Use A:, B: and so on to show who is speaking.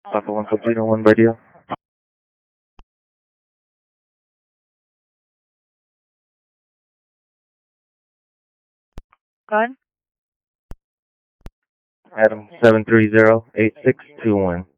A: Papa 1 complete on 1 radio.
B: Gun?
A: Adam 730-8621.